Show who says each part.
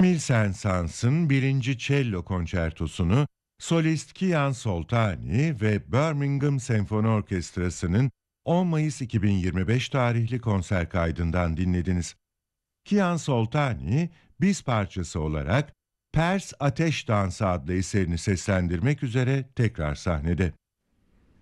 Speaker 1: Camille Saint-Saëns'ın birinci Cello Konçertosunu solist Kian Soltani ve Birmingham Senfoni Orkestrası'nın 10 Mayıs 2025 tarihli konser kaydından dinlediniz. Kian Soltani, biz parçası olarak Pers Ateş Dansı adlı eserini seslendirmek üzere tekrar sahnede.